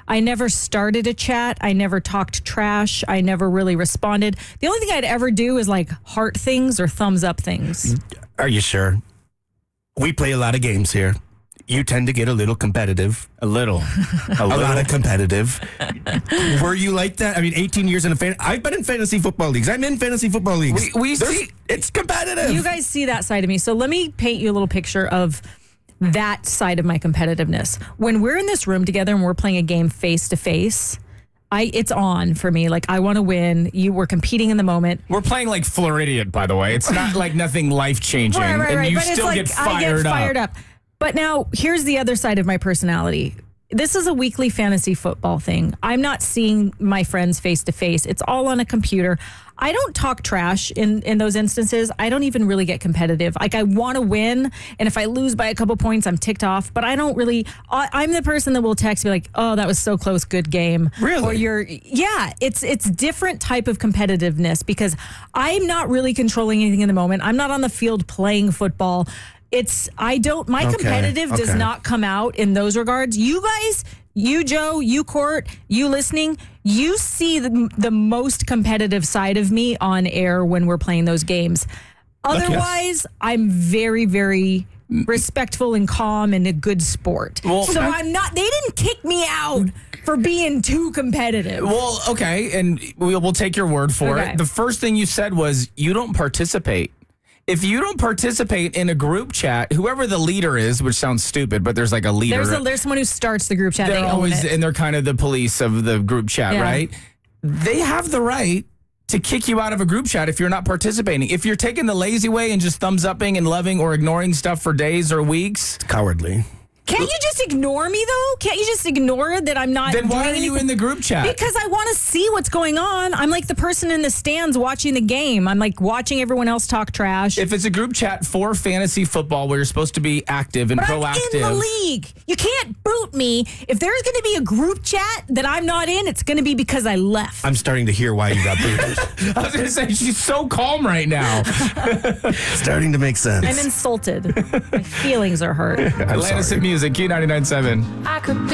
I never started a chat. I never talked trash. I never really responded. The only thing I'd ever do is like heart things or thumbs up things. Are you sure? We play a lot of games here. You tend to get a little competitive. A little. A lot of competitive. Were you like that? I mean, 18 years in I've been in fantasy football leagues. I'm in fantasy football leagues. We see it's competitive. You guys see that side of me. So let me paint you a little picture of that side of my competitiveness. When we're in this room together and we're playing a game face to face, it's on for me. Like, I want to win. We're competing in the moment. We're playing like Floridian, by the way. It's not like nothing life-changing. Right. And you But still it's get like, I get fired up. But now, here's the other side of my personality. This is a weekly fantasy football thing. I'm not seeing my friends face to face. It's all on a computer. I don't talk trash in those instances. I don't even really get competitive. Like, I want to win, and if I lose by a couple points, I'm ticked off. But I don't really. I'm the person that will text me like, "Oh, that was so close, good game." Really? Or it's different type of competitiveness because I'm not really controlling anything in the moment. I'm not on the field playing football. My competitive does not come out in those regards. You guys, you Joe, you Court, you listening, you see the most competitive side of me on air when we're playing those games. Otherwise, I'm very, very respectful and calm and a good sport. Well, so I'm not, they didn't kick me out for being too competitive. Well, okay, and we'll take your word for Okay. it. The first thing you said was you don't participate. If you don't participate in a group chat, whoever the leader is, which sounds stupid, but there's like a leader. There's someone who starts the group chat. They're They own always, it. and they're kind of the police of the group chat, Yeah. right? They have the right to kick you out of a group chat if you're not participating. If you're taking the lazy way and just thumbs upping and loving or ignoring stuff for days or weeks. Cowardly. Can't you just ignore me, though? Can't you just ignore that I'm not Then why doing are you anything? in the group chat? Because I want to see what's going on. I'm like the person in the stands watching the game. I'm like watching everyone else talk trash. If it's a group chat for fantasy football where you're supposed to be active and but proactive. I'm in the league. You can't boot me. If there's going to be a group chat that I'm not in, it's going to be because I left. I'm starting to hear why you got booted. I was going to say, she's so calm right now. Starting to make sense. I'm insulted. My feelings are hurt. Atlantis sorry. Music, Q99.7. I could